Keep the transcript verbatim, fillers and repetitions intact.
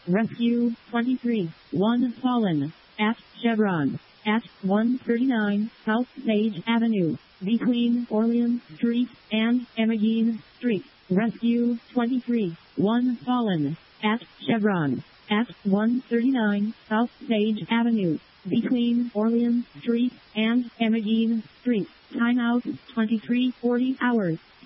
Rescue twenty-three, one fallen. At Chevron. At one thirty-nine South Sage Avenue, between Orleans Street and Emmeline Street. Rescue twenty-three, one fallen. At Chevron. At one thirty-nine South Sage Avenue, between Orleans Street and Emmeline Street. Timeout twenty-three forty hours.